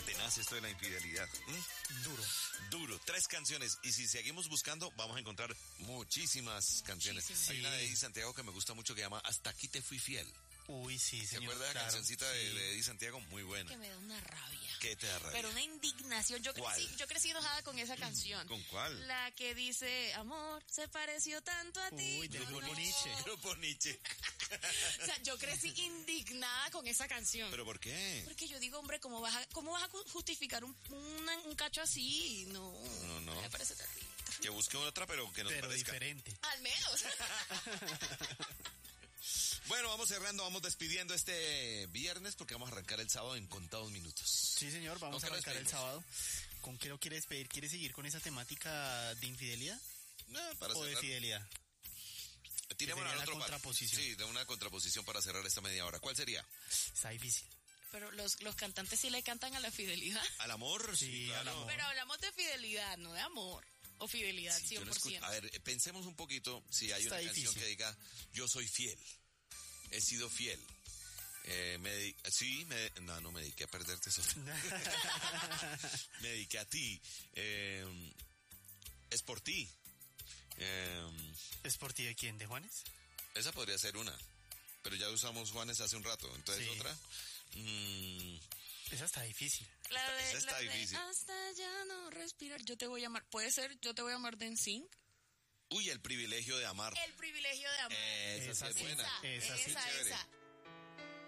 tenaz esto de la infidelidad. Duro. 3 canciones. Y si seguimos buscando, vamos a encontrar muchísimas canciones. Hay una de Eddie Santiago que me gusta mucho que llama Hasta aquí te fui fiel. Uy, sí, señor. ¿Te acuerdas de la cancioncita de Eddie Santiago? Muy buena. Que me da una rabia. ¿Qué te da rabia? Pero una indignación. Yo crecí enojada con esa canción. ¿Con cuál? La que dice, amor, se pareció tanto a ti. Uy, del Grupo Nietzsche. Grupo Nietzsche. O sea, yo crecí indignada con esa canción. ¿Pero por qué? Porque yo digo, hombre, ¿cómo vas a justificar un cacho así? No. Me parece terrible. Que busque otra, pero que nos parezca diferente. Al menos. Bueno, vamos cerrando, vamos despidiendo este viernes porque vamos a arrancar el sábado en contados minutos. Sí, señor, vamos a arrancar el sábado. ¿Con qué lo quiere despedir? ¿Quiere seguir con esa temática de infidelidad? Para ¿O cerrar. de fidelidad? Tiremos a otro contraposición. Sí, de una contraposición para cerrar esta media hora. ¿Cuál sería? Está difícil. Pero los cantantes sí le cantan a la fidelidad. ¿Al amor? Sí, claro. al amor. Pero hablamos de fidelidad, no de amor. O fidelidad, Sí, 100%. A ver, pensemos un poquito si hay Está una difícil. canción que diga, yo soy fiel, he sido fiel. No me dediqué a perderte eso. Me dediqué a ti. Es por ti. ¿Es por ti de quién? ¿De Juanes? Esa podría ser una. Pero ya usamos Juanes hace un rato. Entonces Sí. otra. Esa está difícil. Esa está difícil. Hasta ya no respirar. Yo te voy a amar. Puede ser Yo te voy a amar de NSYNC. Uy, el privilegio de amar. El privilegio de amar. Esa sí es buena. Esa sí. Esa.